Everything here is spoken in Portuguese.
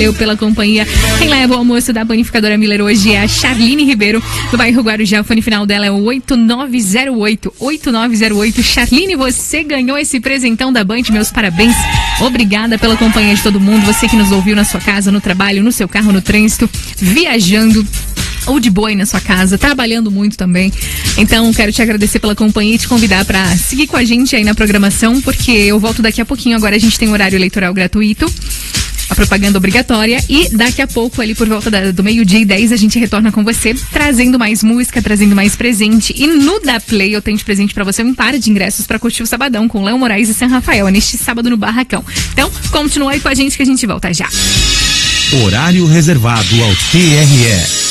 Eu pela companhia. Quem leva o almoço da panificadora Miller hoje é a Charline Ribeiro, do bairro Guarujá. O fone final dela é o 8908. 8908. Charline, você ganhou esse presentão da Band. Meus parabéns. Obrigada pela companhia de todo mundo. Você que nos ouviu na sua casa, no trabalho, no seu carro, no trânsito, viajando ou de boa aí na sua casa, trabalhando muito também. Então, quero te agradecer pela companhia e te convidar para seguir com a gente aí na programação, porque eu volto daqui a pouquinho. Agora a gente tem horário eleitoral gratuito, a propaganda obrigatória, e daqui a pouco, ali por volta do 12:10, a gente retorna com você, trazendo mais música, trazendo mais presente. E no Da Play eu tenho de presente pra você um par de ingressos pra curtir o Sabadão com Léo Moraes e San Rafael, neste sábado no Barracão. Então, continua aí com a gente que a gente volta já. Horário reservado ao TRE.